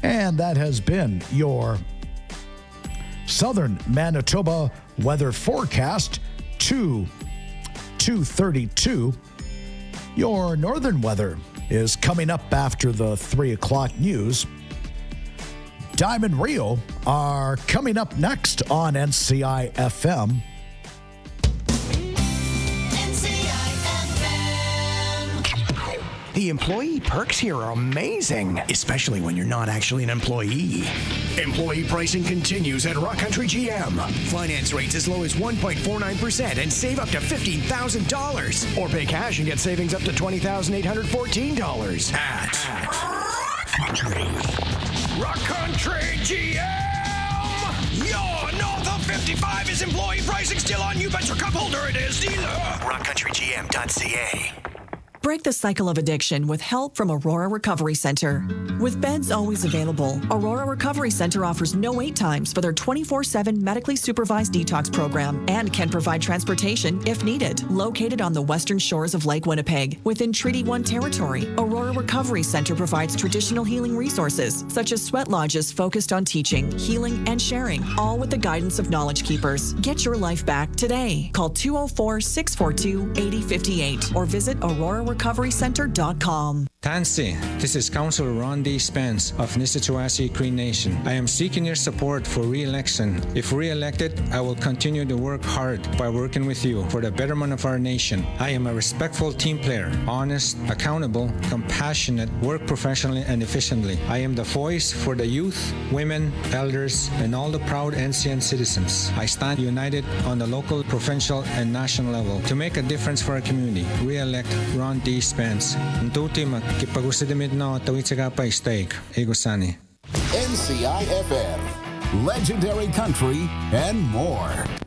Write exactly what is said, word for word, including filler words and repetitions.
And that has been your Southern Manitoba weather forecast to two thirty-two. Your northern weather is coming up after the three o'clock news. Diamond Rio are coming up next on N C I F M. The employee perks here are amazing, especially when you're not actually an employee. Employee pricing continues at Rock Country G M. Finance rates as low as one point four nine percent and save up to fifteen thousand dollars. Or pay cash and get savings up to twenty thousand eight hundred fourteen dollars at, at Rock Country. Rock Country G M! Your north of fifty-five is employee pricing still on You Bet Your Cup Holder it is, dealer! rock country g m dot c a. Break the cycle of addiction with help from Aurora Recovery Center. With beds always available, Aurora Recovery Center offers no wait times for their twenty-four seven medically supervised detox program and can provide transportation if needed. Located on the western shores of Lake Winnipeg, within Treaty one territory, Aurora Recovery Center provides traditional healing resources such as sweat lodges focused on teaching, healing, and sharing, all with the guidance of Knowledge Keepers. Get your life back today. Call two oh four, six four two, eight oh five eight or visit aurora recovery center dot com. Tansi, this is Councilor Ron D. Spence of Nissachawasi Cree Nation. I am seeking your support for re-election. If re-elected, I will continue to work hard by working with you for the betterment of our nation. I am a respectful team player, honest, accountable, compassionate, work professionally and efficiently. I am the voice for the youth, women, elders, and all the proud N C N citizens. I stand united on the local, provincial, and national level to make a difference for our community. Re-elect Ron D. Spence. Ntuti makipag-usidimit na tawid sa kapay steak. Egosani. N C I F M, legendary country, and more.